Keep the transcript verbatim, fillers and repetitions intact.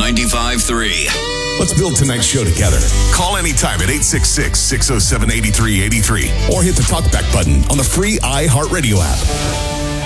ninety-five point three. Let's build tonight's show together. Call anytime at eight six six, six oh seven, eight three eight three or hit the talkback button on the free iHeartRadio app.